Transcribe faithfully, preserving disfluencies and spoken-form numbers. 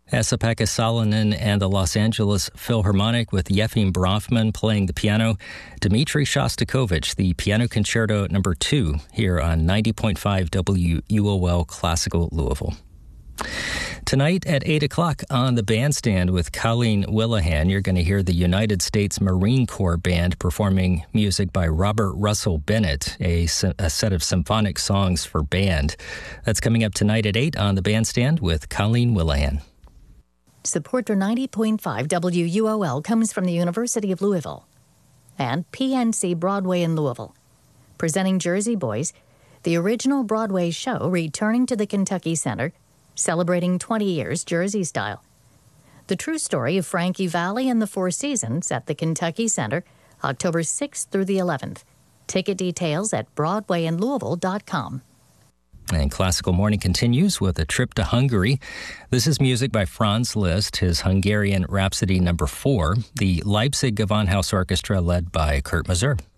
Esa-Pekka Salonen and the Los Angeles Philharmonic with Yefim Bronfman playing the piano. Dmitri Shostakovich, the Piano Concerto number two, here on ninety point five W U O L Classical Louisville. Tonight at eight o'clock on the bandstand with Colleen Willihan, you're going to hear the United States Marine Corps Band performing music by Robert Russell Bennett, a, a set of symphonic songs for band. That's coming up tonight at eight on the bandstand with Colleen Willihan. Support for ninety point five W U O L comes from the University of Louisville and P N C Broadway in Louisville, presenting Jersey Boys, the original Broadway show returning to the Kentucky Center, celebrating twenty years Jersey style. The true story of Frankie Valli and the Four Seasons at the Kentucky Center, October sixth through the eleventh. Ticket details at broadway in louisville dot com. And Classical Morning continues with a trip to Hungary. This is music by Franz Liszt, his Hungarian Rhapsody number four, the Leipzig Gewandhaus Orchestra led by Kurt Masur.